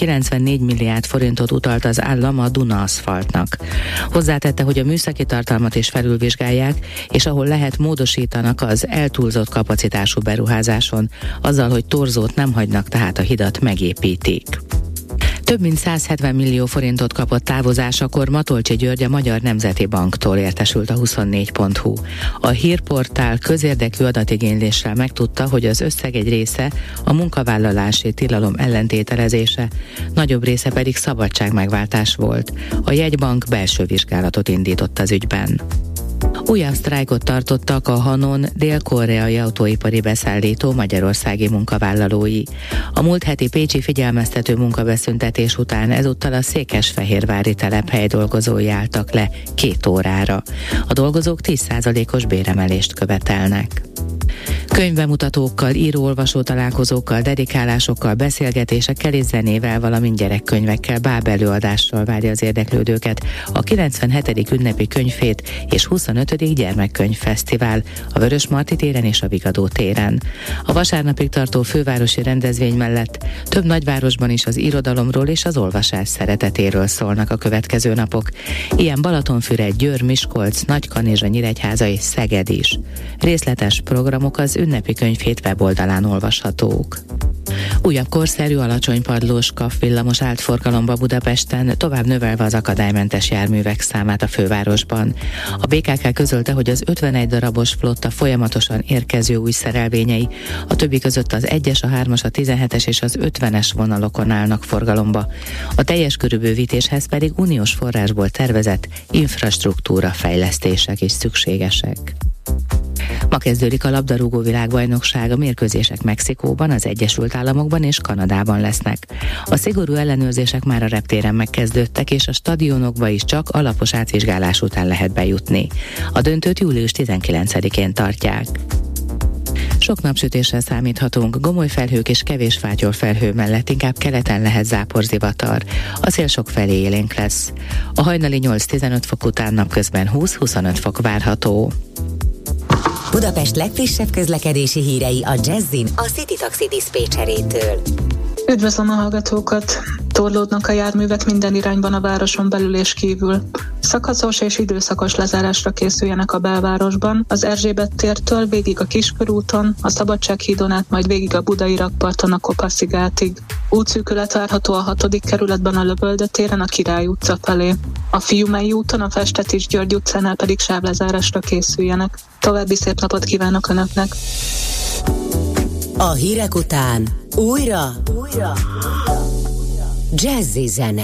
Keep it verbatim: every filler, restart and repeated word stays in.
kilencvennégy milliárd forintot utalt az állam a Duna aszfaltnak. Hozzátette, hogy a műszaki tartalmat is felülvizsgálják, és ahol lehet módosítanak az eltúlzott kapacitású beruházáson, azzal, hogy torzót nem hagynak, tehát a hidat megépítik. Több mint száz hetven millió forintot kapott távozásakor Matolcsy György a Magyar Nemzeti Banktól, értesült a huszonnégy pont hu. A hírportál közérdekű adatigényléssel megtudta, hogy az összeg egy része a munkavállalási tilalom ellentételezése, nagyobb része pedig szabadságmegváltás volt. A jegybank belső vizsgálatot indított az ügyben. Újabb sztrájkot tartottak a Hanon dél-koreai autóipari beszállító magyarországi munkavállalói. A múlt heti pécsi figyelmeztető munkabeszüntetés után ezúttal a székesfehérvári telephely dolgozói álltak le két órára. A dolgozók tíz százalékos béremelést követelnek. Könyvbemutatókkal, író-olvasó találkozókkal, dedikálásokkal, beszélgetésekkel és zenével, valamint gyerekkönyvekkel, bábelőadással várja az érdeklődőket a kilencvenhetedik ünnepi könyvhét és huszonötödik gyermekkönyvfesztivál a Vörösmarty téren és a Vigadó téren. A vasárnapig tartó fővárosi rendezvény mellett több nagyvárosban is az irodalomról és az olvasás szeretetéről szólnak a következő napok. Ilyen Balatonfüred, Győr, Miskolc, Nagykanizsa, Nyíregyháza és Szeged is. Részletes programok az ünnepi könyvhét weboldalán olvashatók. Újabb korszerű, alacsony padlós kav villamos állt forgalomba Budapesten, tovább növelve az akadálymentes járművek számát a fővárosban. A bé ká ká közölte, hogy az ötvenegy darabos flotta folyamatosan érkező új szerelvényei, a többi között az egyes, a hármas, a tizenhetes és az ötvenes vonalokon állnak forgalomba. A teljes körű bővítéshez pedig uniós forrásból tervezett infrastruktúra fejlesztések is szükségesek. Ma kezdődik a labdarúgó világbajnokság, a mérkőzések Mexikóban, az Egyesült Államokban és Kanadában lesznek. A szigorú ellenőrzések már a reptéren megkezdődtek, és a stadionokba is csak alapos átvizsgálás után lehet bejutni. A döntőt július tizenkilencedikén tartják. Sok napsütésre számíthatunk, gomoly felhők és kevés fátyol felhő mellett inkább keleten lehet záporzivatar. A szél sok felé élénk lesz. A hajnali nyolc-tizenöt fok után napközben húsz-huszonöt fok várható. Budapest legfrissebb közlekedési hírei a Jazzin a City Taxi diszpécserétől. Üdvözlöm a hallgatókat! Torlódnak a járművek minden irányban a városon belül és kívül. Szakaszos és időszakos lezárásra készüljenek a belvárosban, az Erzsébet tértől végig a Kiskörúton, a Szabadsághídon át majd végig a Budai rakparton a Kopaszigátig. Útszűkület várható a hatodik kerületben a Lövöldö téren a Király utca felé. A Fiumei úton, a Festetics György utcánál pedig sávlezárásra készüljenek. További szép napot kívánok Önöknek! A hírek után újra, újra. Jazzy zene.